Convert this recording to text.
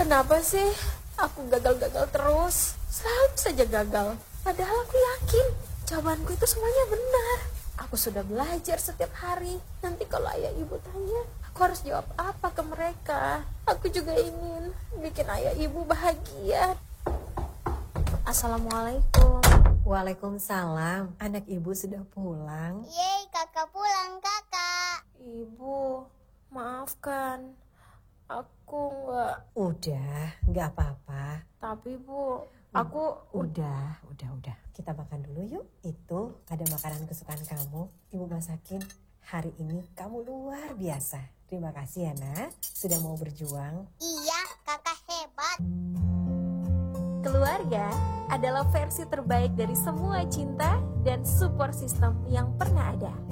Kenapa sih aku gagal-gagal terus? Selalu saja gagal. Padahal aku yakin jawabanku itu semuanya benar. Aku sudah belajar setiap hari. Nanti kalau ayah ibu tanya, aku harus jawab apa ke mereka? Aku juga ingin bikin ayah ibu bahagia. Assalamualaikum. Waalaikumsalam. Anak ibu sudah pulang. Yeay, kakak pulang, kakak. Ibu, maafkan. Aku nggak. Udah, nggak apa-apa. Tapi Bu, aku Udah. Kita makan dulu yuk. Itu ada makanan kesukaan kamu. Ibu masakin. Hari ini kamu luar biasa. Terima kasih ya nak, sudah mau berjuang. Iya, kakak hebat. Keluarga adalah versi terbaik dari semua cinta dan support system yang pernah ada.